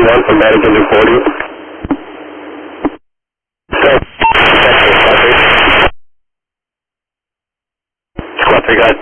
1 from Bannock engine 40. Squad 3, go ahead.